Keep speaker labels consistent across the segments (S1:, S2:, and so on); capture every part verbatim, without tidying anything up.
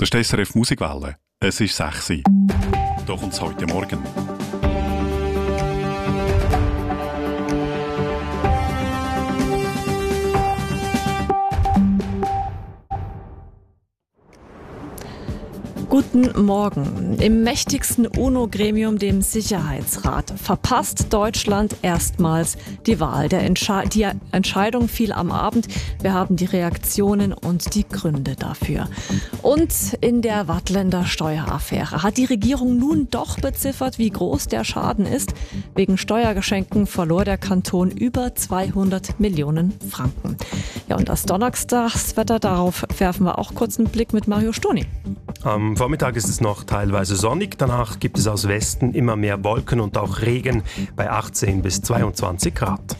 S1: Das ist die S R F Musikwelle. Es ist sechs Uhr. Doch uns heute Morgen.
S2: Guten Morgen. Im mächtigsten UNO-Gremium, dem Sicherheitsrat, verpasst Deutschland erstmals die Wahl. Der Entsche- die Entscheidung fiel am Abend. Wir haben die Reaktionen und die Gründe dafür. Und in der Wattländer Steueraffäre hat die Regierung nun doch beziffert, wie groß der Schaden ist. Wegen Steuergeschenken verlor der Kanton über zweihundert Millionen Franken. Ja, und das Donnerstagswetter, darauf werfen wir auch kurz einen Blick mit Mario Stoni.
S3: Am Vormittag ist es noch teilweise sonnig, danach gibt es aus Westen immer mehr Wolken und auch Regen bei achtzehn bis zweiundzwanzig Grad.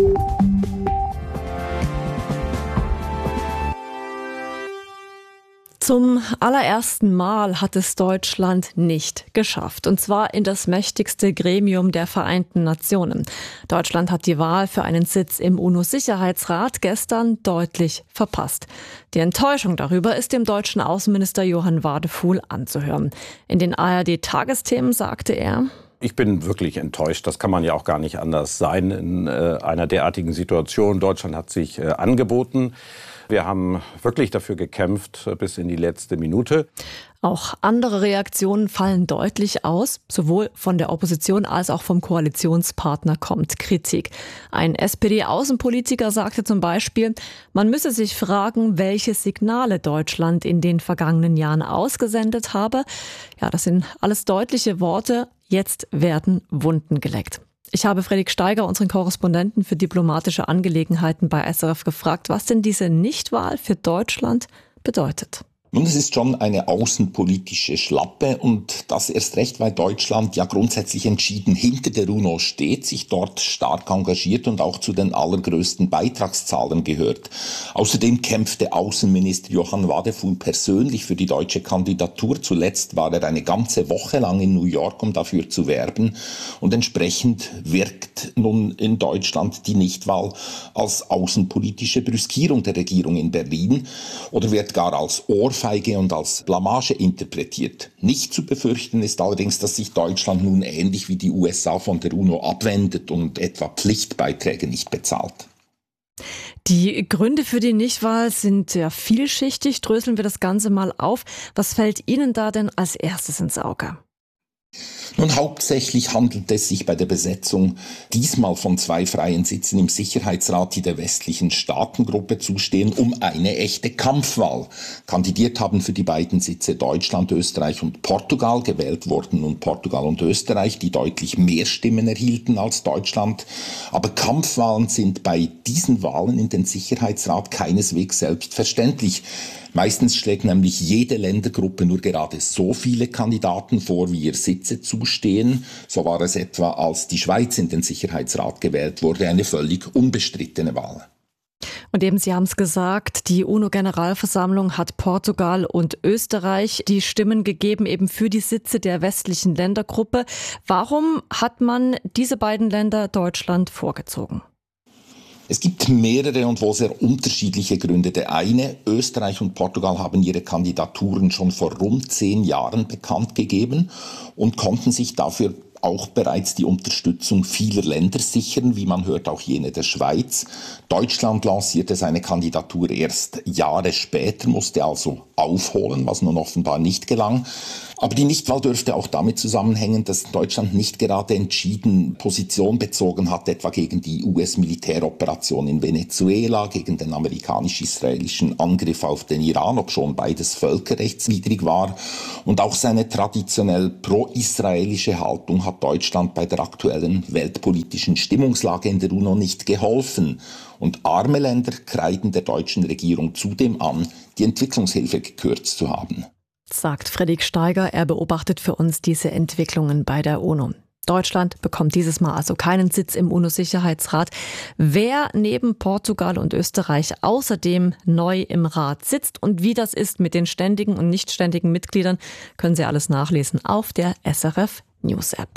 S2: Zum allerersten Mal hat es Deutschland nicht geschafft, und zwar in das mächtigste Gremium der Vereinten Nationen. Deutschland hat die Wahl für einen Sitz im UNO-Sicherheitsrat gestern deutlich verpasst. Die Enttäuschung darüber ist dem deutschen Außenminister Johann Wadefuhl anzuhören. In den A R D-Tagesthemen sagte er:
S4: Ich bin wirklich enttäuscht. Das kann man ja auch gar nicht anders sein in äh, einer derartigen Situation. Deutschland hat sich äh, angeboten. Wir haben wirklich dafür gekämpft bis in die letzte Minute.
S2: Auch andere Reaktionen fallen deutlich aus. Sowohl von der Opposition als auch vom Koalitionspartner kommt Kritik. Ein S P D-Außenpolitiker sagte zum Beispiel, man müsse sich fragen, welche Signale Deutschland in den vergangenen Jahren ausgesendet habe. Ja, das sind alles deutliche Worte. Jetzt werden Wunden geleckt. Ich habe Fredrik Steiger, unseren Korrespondenten für diplomatische Angelegenheiten bei S R F, gefragt, was denn diese Nichtwahl für Deutschland bedeutet.
S5: Nun, es ist schon eine außenpolitische Schlappe, und das erst recht, weil Deutschland ja grundsätzlich entschieden hinter der UNO steht, sich dort stark engagiert und auch zu den allergrößten Beitragszahlern gehört. Außerdem kämpfte Außenminister Johann Wadefuhl persönlich für die deutsche Kandidatur. Zuletzt war er eine ganze Woche lang in New York, um dafür zu werben, und entsprechend wirkt nun in Deutschland die Nichtwahl als außenpolitische Brüskierung der Regierung in Berlin oder wird gar als Ohrfeige und als Blamage interpretiert. Nicht zu befürchten ist allerdings, dass sich Deutschland nun ähnlich wie die U S A von der UNO abwendet und etwa Pflichtbeiträge nicht bezahlt.
S2: Die Gründe für die Nichtwahl sind ja vielschichtig. Dröseln wir das Ganze mal auf. Was fällt Ihnen da denn als erstes ins Auge?
S5: Nun, hauptsächlich handelt es sich bei der Besetzung diesmal von zwei freien Sitzen im Sicherheitsrat, die der westlichen Staatengruppe zustehen, um eine echte Kampfwahl. Kandidiert haben für die beiden Sitze Deutschland, Österreich und Portugal. Gewählt wurden nun Portugal und Österreich, die deutlich mehr Stimmen erhielten als Deutschland. Aber Kampfwahlen sind bei diesen Wahlen in den Sicherheitsrat keineswegs selbstverständlich. Meistens schlägt nämlich jede Ländergruppe nur gerade so viele Kandidaten vor, wie ihr Sitze zustehen. So war es etwa, als die Schweiz in den Sicherheitsrat gewählt wurde, eine völlig unbestrittene Wahl.
S2: Und eben, Sie haben es gesagt, die UNO-Generalversammlung hat Portugal und Österreich die Stimmen gegeben, eben für die Sitze der westlichen Ländergruppe. Warum hat man diese beiden Länder Deutschland vorgezogen?
S5: Es gibt mehrere und wohl sehr unterschiedliche Gründe. Der eine: Österreich und Portugal haben ihre Kandidaturen schon vor rund zehn Jahren bekannt gegeben und konnten sich dafür auch bereits die Unterstützung vieler Länder sichern, wie man hört auch jene der Schweiz. Deutschland lancierte seine Kandidatur erst Jahre später, musste also aufholen, was nun offenbar nicht gelang. Aber die Nichtwahl dürfte auch damit zusammenhängen, dass Deutschland nicht gerade entschieden Position bezogen hat, etwa gegen die U S-Militäroperation in Venezuela, gegen den amerikanisch-israelischen Angriff auf den Iran, obschon beides völkerrechtswidrig war. Und auch seine traditionell pro-israelische Haltung hat Deutschland bei der aktuellen weltpolitischen Stimmungslage in der UNO nicht geholfen. Und arme Länder kreiden der deutschen Regierung zudem an, die Entwicklungshilfe gekürzt zu haben.
S2: Sagt Fredrik Steiger. Er beobachtet für uns diese Entwicklungen bei der UNO. Deutschland bekommt dieses Mal also keinen Sitz im UNO-Sicherheitsrat. Wer neben Portugal und Österreich außerdem neu im Rat sitzt und wie das ist mit den ständigen und nicht ständigen Mitgliedern, können Sie alles nachlesen auf der S R F News App.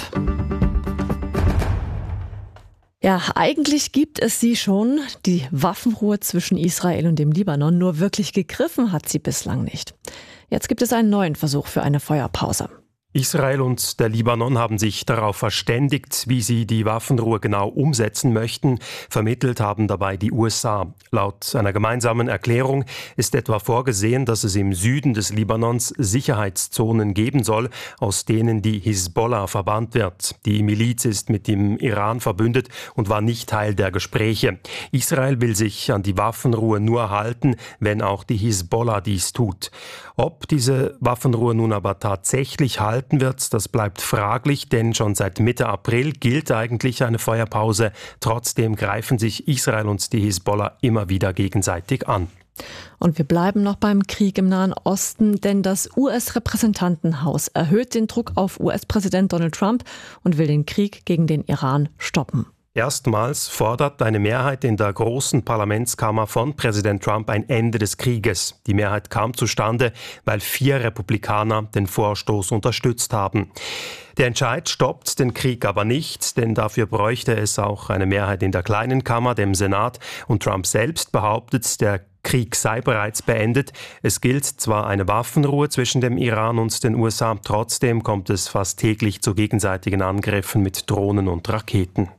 S2: Ja, eigentlich gibt es sie schon, die Waffenruhe zwischen Israel und dem Libanon, nur wirklich gegriffen hat sie bislang nicht. Jetzt gibt es einen neuen Versuch für eine Feuerpause.
S3: Israel und der Libanon haben sich darauf verständigt, wie sie die Waffenruhe genau umsetzen möchten. Vermittelt haben dabei die U S A. Laut einer gemeinsamen Erklärung ist etwa vorgesehen, dass es im Süden des Libanons Sicherheitszonen geben soll, aus denen die Hisbollah verbannt wird. Die Miliz ist mit dem Iran verbündet und war nicht Teil der Gespräche. Israel will sich an die Waffenruhe nur halten, wenn auch die Hisbollah dies tut. Ob diese Waffenruhe nun aber tatsächlich halten wird, das bleibt fraglich, denn schon seit Mitte April gilt eigentlich eine Feuerpause. Trotzdem greifen sich Israel und die Hisbollah immer wieder gegenseitig an.
S2: Und wir bleiben noch beim Krieg im Nahen Osten, denn das U S-Repräsentantenhaus erhöht den Druck auf U S-Präsident Donald Trump und will den Krieg gegen den Iran stoppen.
S3: Erstmals fordert eine Mehrheit in der großen Parlamentskammer von Präsident Trump ein Ende des Krieges. Die Mehrheit kam zustande, weil vier Republikaner den Vorstoß unterstützt haben. Der Entscheid stoppt den Krieg aber nicht, denn dafür bräuchte es auch eine Mehrheit in der kleinen Kammer, dem Senat. Und Trump selbst behauptet, der Krieg sei bereits beendet. Es gilt zwar eine Waffenruhe zwischen dem Iran und den U S A, trotzdem kommt es fast täglich zu gegenseitigen Angriffen mit Drohnen und Raketen.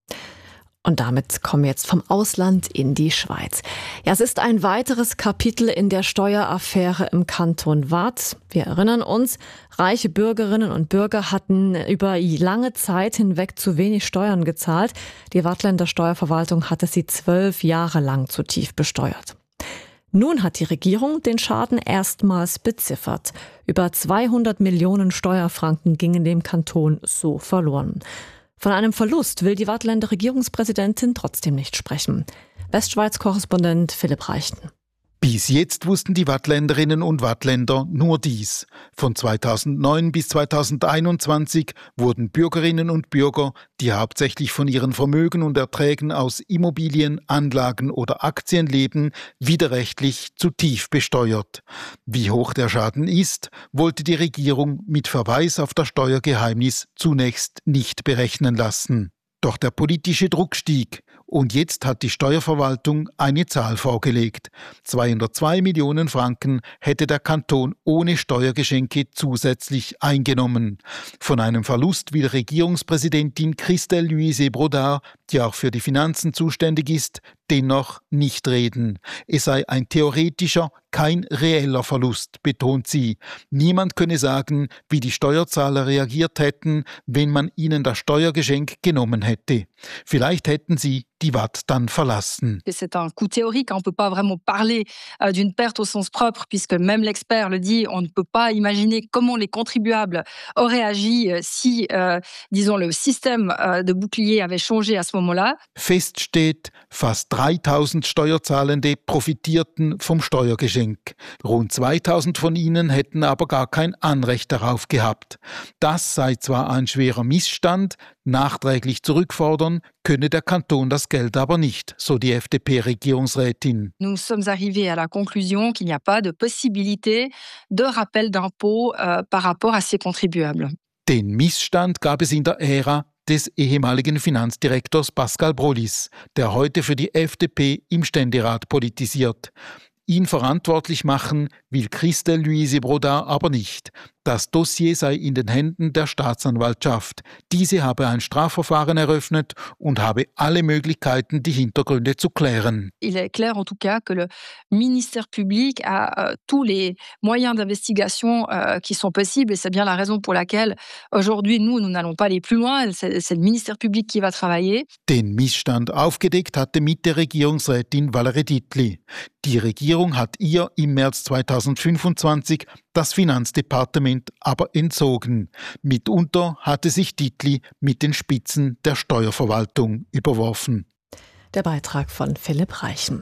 S2: Und damit kommen wir jetzt vom Ausland in die Schweiz. Ja, es ist ein weiteres Kapitel in der Steueraffäre im Kanton Waadt. Wir erinnern uns, reiche Bürgerinnen und Bürger hatten über lange Zeit hinweg zu wenig Steuern gezahlt. Die Waadtländer Steuerverwaltung hatte sie zwölf Jahre lang zu tief besteuert. Nun hat die Regierung den Schaden erstmals beziffert. Über zweihundert Millionen Steuerfranken gingen dem Kanton so verloren. Von einem Verlust will die Waadtländer Regierungspräsidentin trotzdem nicht sprechen. Westschweiz-Korrespondent Philipp Reichten.
S6: Bis jetzt wussten die Waadtländerinnen und Waadtländer nur dies. Von zweitausendneun bis zweitausendeinundzwanzig wurden Bürgerinnen und Bürger, die hauptsächlich von ihren Vermögen und Erträgen aus Immobilien, Anlagen oder Aktien leben, widerrechtlich zu tief besteuert. Wie hoch der Schaden ist, wollte die Regierung mit Verweis auf das Steuergeheimnis zunächst nicht berechnen lassen. Doch der politische Druck stieg und jetzt hat die Steuerverwaltung eine Zahl vorgelegt. zweihundertzwei Millionen Franken hätte der Kanton ohne Steuergeschenke zusätzlich eingenommen. Von einem Verlust will Regierungspräsidentin Christelle Luise Brodard, die auch für die Finanzen zuständig ist, dennoch nicht reden. Es sei ein theoretischer, kein reeller Verlust, betont sie. Niemand könne sagen, wie die Steuerzahler reagiert hätten, wenn man ihnen das Steuergeschenk genommen hätte. Vielleicht hätten sie die Waadt dann verlassen.
S7: C'est un coup théorique, on ne peut pas vraiment parler d'une perte au sens propre, puisque même l'expert le dit, on ne peut pas imaginer comment les contribuables auraient agi si, euh, disons, le système de bouclier avait changé à ce moment-là.
S6: Fest steht, fast dreitausend Steuerzahlende profitierten vom Steuergeschenk. Rund zweitausend von ihnen hätten aber gar kein Anrecht darauf gehabt. Das sei zwar ein schwerer Missstand, nachträglich zurückfordern könne der Kanton das Geld aber nicht, so die F D P-Regierungsrätin.
S7: Nous sommes arrivés à la conclusion qu'il n'y a pas de possibilité de rappel d'impôt euh, par rapport à ces contribuables.
S6: Den Missstand gab es in der Ära des ehemaligen Finanzdirektors Pascal Brolis, der heute für die F D P im Ständerat politisiert. Ihn verantwortlich machen will Christelle Luise Brodard aber nicht. Das Dossier sei in den Händen der Staatsanwaltschaft. Diese habe ein Strafverfahren eröffnet und habe alle Möglichkeiten, die Hintergründe zu klären.
S7: Il est clair en tout cas que le ministère public a euh, tous les moyens d'investigation euh, qui sont possibles et c'est bien la raison pour laquelle aujourd'hui nous, nous n'allons pas aller plus loin. C'est, c'est le ministère public qui va travailler.
S6: Den Missstand aufgedeckt hatte Mitte-Regierungsrätin Valerie Dietli. Die Regierung hat ihr im März zweitausendfünfundzwanzig das Finanzdepartement aber entzogen. Mitunter hatte sich Dietli mit den Spitzen der Steuerverwaltung überworfen.
S2: Der Beitrag von Philipp Reichen.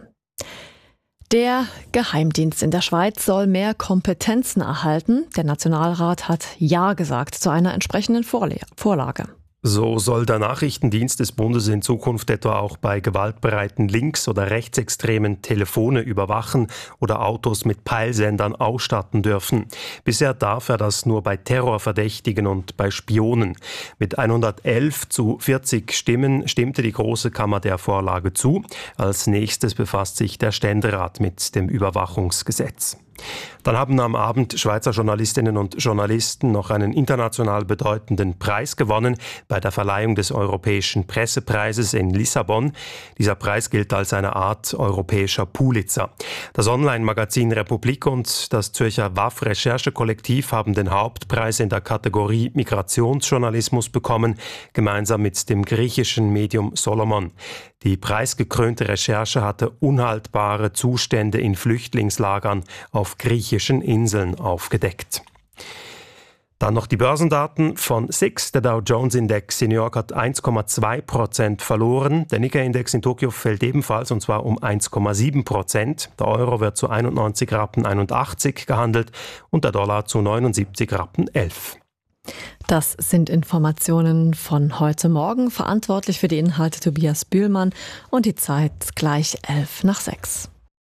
S2: Der Geheimdienst in der Schweiz soll mehr Kompetenzen erhalten. Der Nationalrat hat Ja gesagt zu einer entsprechenden Vorlage.
S3: So soll der Nachrichtendienst des Bundes in Zukunft etwa auch bei gewaltbereiten links- oder rechtsextremen Telefone überwachen oder Autos mit Peilsendern ausstatten dürfen. Bisher darf er das nur bei Terrorverdächtigen und bei Spionen. Mit hundertelf zu vierzig Stimmen stimmte die Große Kammer der Vorlage zu. Als nächstes befasst sich der Ständerat mit dem Überwachungsgesetz. Dann haben am Abend Schweizer Journalistinnen und Journalisten noch einen international bedeutenden Preis gewonnen bei der Verleihung des Europäischen Pressepreises in Lissabon. Dieser Preis gilt als eine Art europäischer Pulitzer. Das Online-Magazin Republik und das Zürcher W A F-Recherchekollektiv haben den Hauptpreis in der Kategorie Migrationsjournalismus bekommen, gemeinsam mit dem griechischen Medium Solomon. Die preisgekrönte Recherche hatte unhaltbare Zustände in Flüchtlingslagern auf griechischen Inseln aufgedeckt. Dann noch die Börsendaten von S I X. Der Dow Jones Index in New York hat eins Komma zwei Prozent verloren. Der Nikkei-Index in Tokio fällt ebenfalls, und zwar um eins Komma sieben Prozent. Der Euro wird zu einundneunzig Rappen einundachtzig gehandelt und der Dollar zu neunundsiebzig Rappen elf.
S2: Das sind Informationen von heute Morgen. Verantwortlich für die Inhalte Tobias Bühlmann und die Zeit gleich elf nach sechs.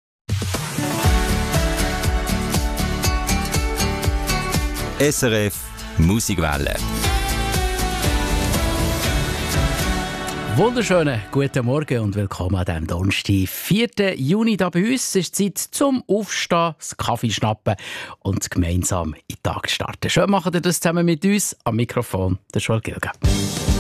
S8: S R F Musikwelle.
S9: Wunderschönen guten Morgen und willkommen an diesem Donnerstag, vierten Juni. Da bei uns ist Zeit zum Aufstehen, das Kaffee schnappen und gemeinsam in den Tag starten. Schön machen ihr das zusammen mit uns. Am Mikrofon der Joel Gilger.